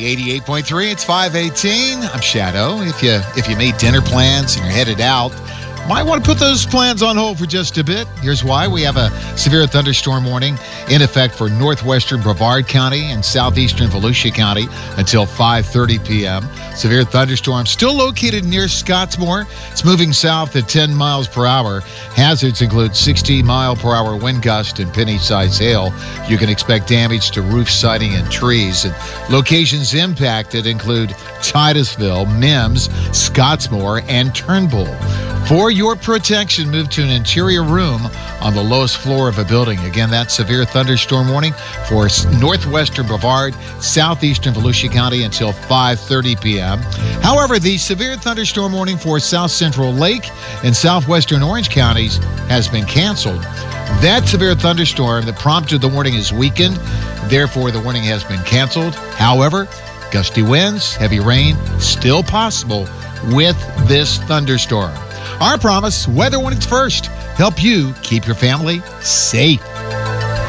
88.3, it's 518. I'm Shadow. If you made dinner plans and you're headed out, might want to put those plans on hold for just a bit. Here's why. We have a severe thunderstorm warning in effect for northwestern Brevard County and southeastern Volusia County until 5:30 p.m. Severe thunderstorm still located near Scottsmore. It's moving south at 10 miles per hour. Hazards include 60-mile-per-hour wind gust and penny-size hail. You can expect damage to roof siding and trees. And locations impacted include Titusville, Mims, Scottsmore, and Turnbull. For your protection, move to an interior room on the lowest floor of a building. Again, that's severe thunderstorm warning for northwestern Brevard, southeastern Volusia County until 5:30 p.m. However, the severe thunderstorm warning for South Central Lake and southwestern Orange counties has been canceled. That severe thunderstorm that prompted the warning is weakened. Therefore, the warning has been canceled. However, gusty winds, heavy rain, still possible with this thunderstorm. Our promise, weather warnings first, help you keep your family safe.